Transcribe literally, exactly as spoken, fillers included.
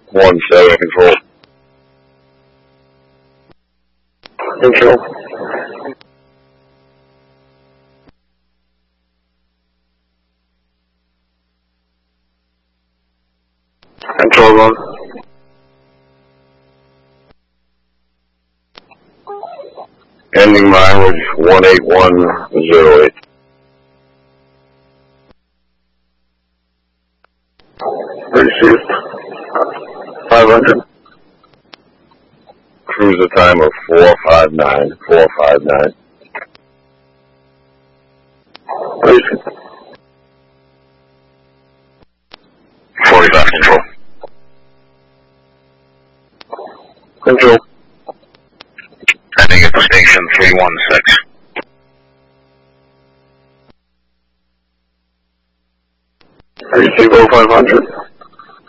one seven, control. Control. Control one. Ending mileage one eight one zero eight. Received. five hundred. Cruiser time of four five nine, four five nine. Received. forty-five, control. Control. Ending at station three one six. Receive oh five hundred.